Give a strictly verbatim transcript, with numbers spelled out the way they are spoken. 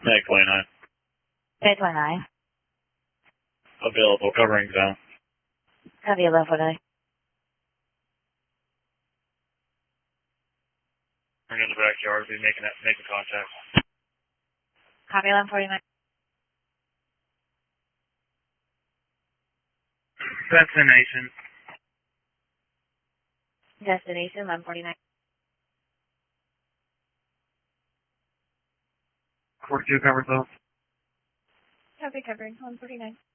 Meg twenty-nine. Bay twenty-nine. Available, covering zone. Copy eleven forty-nine. We're in the backyard, be making that, making contact. Copy eleven forty-nine. Destination. Destination eleven forty-nine. forty-two cover zone. Copy covering eleven forty-nine.